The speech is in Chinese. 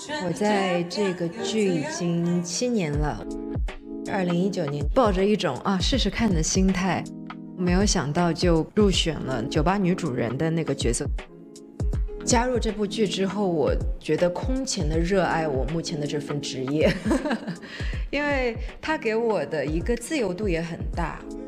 我在这个剧已经7年了，2019年抱着一种试试看的心态，没有想到就入选了酒吧女主人的那个角色。加入这部剧之后，我觉得空前的热爱我目前的这份职业，因为它给我的一个自由度也很大。